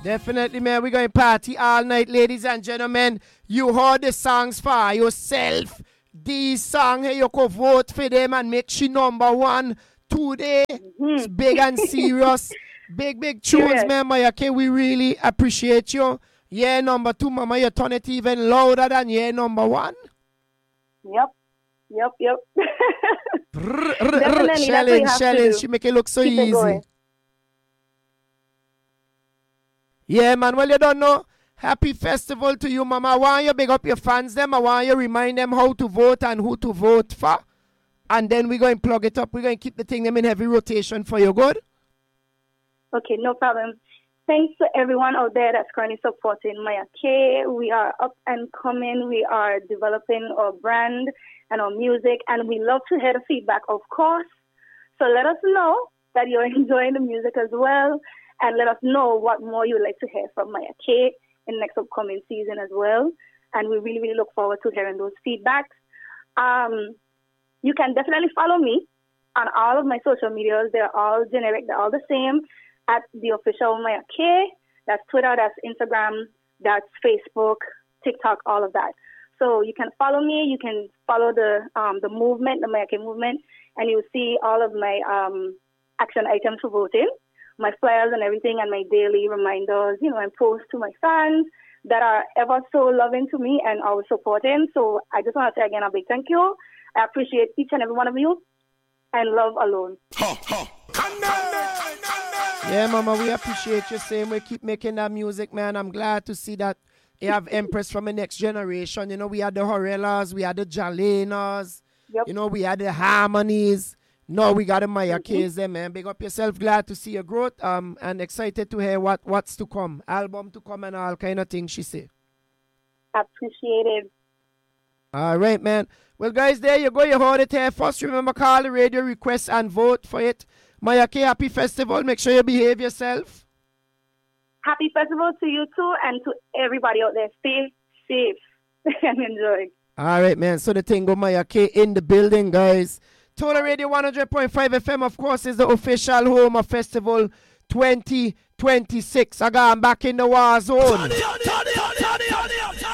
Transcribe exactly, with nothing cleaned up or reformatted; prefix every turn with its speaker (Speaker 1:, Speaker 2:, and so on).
Speaker 1: Definitely, man. We're going to party all night, ladies and gentlemen. You heard the songs for yourself. These songs, hey, you can vote for them and make she number one today. Mm-hmm. It's big and serious. Big, big tunes, yes. man. Maya K, we really appreciate you. Yeah, number two, mama, you turn it even louder than yeah, number one.
Speaker 2: Yep. Yep, yep.
Speaker 1: Shelling, Shelling, she make it look so Keep easy. Yeah, man. Well, you don't know. Happy festival to you, mama. I want you big up your fans, them. I want you remind them how to vote and who to vote for. And then we're going to plug it up. We're going to keep the thing them in heavy rotation for you. Good?
Speaker 2: Okay, no problem. Thanks to everyone out there that's currently supporting Maya K. We are up and coming. We are developing our brand and our music, and we love to hear the feedback, of course. So let us know that you're enjoying the music as well, and let us know what more you'd like to hear from Maya K in the next upcoming season as well. And we really, really look forward to hearing those feedbacks. Um, you can definitely follow me on all of my social medias. They're all generic. They're all the same. At the official Maya K. That's Twitter, that's Instagram, that's Facebook, TikTok, all of that. So you can follow me, you can follow the um, the movement, the Maya K movement, and you'll see all of my um, action items for voting, my flyers and everything, and my daily reminders, you know, and posts to my fans that are ever so loving to me and always supporting. So I just want to say again a big thank you. I appreciate each and every one of you, and love alone. Ha, ha.
Speaker 1: Yeah, mama, we appreciate you saying we keep making that music, man. I'm glad to see that you have Empress from the next generation. You know, we had the Horellas, we had the Jalenas, yep. you know, we had the Harmonies. No, we got the Maya K's there, man. Big up yourself. Glad to see your growth um, and excited to hear what, what's to come. Album to come and all kind of things, she said.
Speaker 2: Appreciated.
Speaker 1: All right, man. Well, guys, there you go. You heard it here. First, remember, call the radio request and vote for it. Maya K, happy festival. Make sure you behave yourself.
Speaker 2: Happy festival to you too and to everybody out there. Stay safe and enjoy.
Speaker 1: All right, man. So the thing go Maya K in the building, guys. Total Radio one hundred point five F M, of course, is the official home of Festival twenty twenty-six. I got back in the war zone.